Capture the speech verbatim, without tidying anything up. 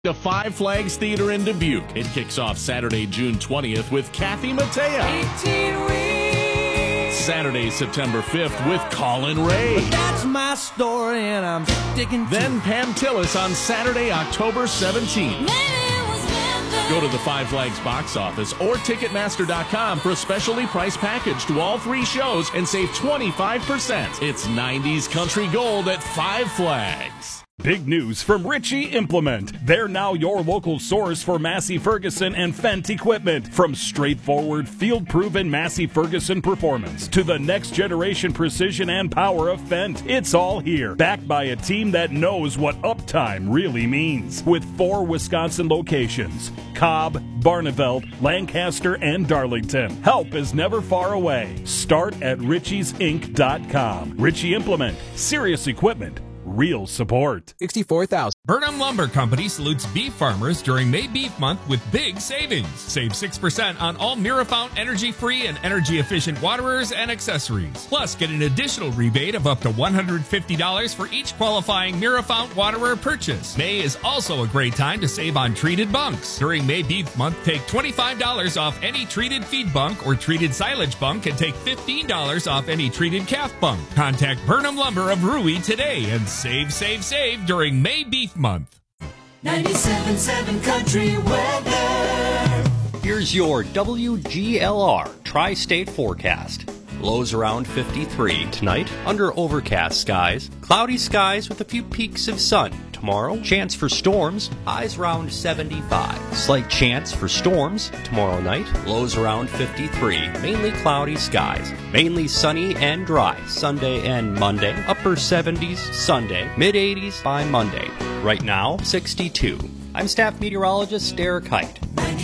To Five Flags Theater in Dubuque. It kicks off Saturday, June twentieth with Kathy Mattea. eighteen weeks. Saturday, September fifth with Colin Ray. But that's my story and I'm sticking to Then Pam Tillis on Saturday, October seventeenth. Go to the Five Flags box office or Ticketmaster dot com for a specially priced package to all three shows and save twenty-five percent. It's nineties country gold at Five Flags. Big news from Ritchie Implement. They're now your local source for Massey Ferguson and Fendt equipment. From straightforward, field-proven Massey Ferguson performance to the next generation precision and power of Fendt, it's all here. Backed by a team that knows what uptime really means. With four Wisconsin locations: Cobb, Barneveld, Lancaster, and Darlington. Help is never far away. Start at richies inc dot com. Ritchie Implement. Serious equipment. Real support. sixty-four thousand. Burnham Lumber Company salutes beef farmers during May Beef Month with big savings. Save six percent on all Mirafount energy-free and energy-efficient waterers and accessories. Plus, get an additional rebate of up to one hundred fifty dollars for each qualifying Mirafount waterer purchase. May is also a great time to save on treated bunks. During May Beef Month, take twenty-five dollars off any treated feed bunk or treated silage bunk and take fifteen dollars off any treated calf bunk. Contact Burnham Lumber of Rui today and save, save, save during May Beef Month. ninety-seven point seven Country Weather. Here's your W G L R Tri-State forecast. Lows around fifty-three. Tonight, under overcast skies. Cloudy skies with a few peaks of sun. Tomorrow, chance for storms. Highs around seventy-five. Slight chance for storms tomorrow night. Lows around fifty-three. Mainly cloudy skies. Mainly sunny and dry Sunday and Monday. Upper seventies Sunday. Mid eighties by Monday. Right now, sixty-two. I'm staff meteorologist Derek Height.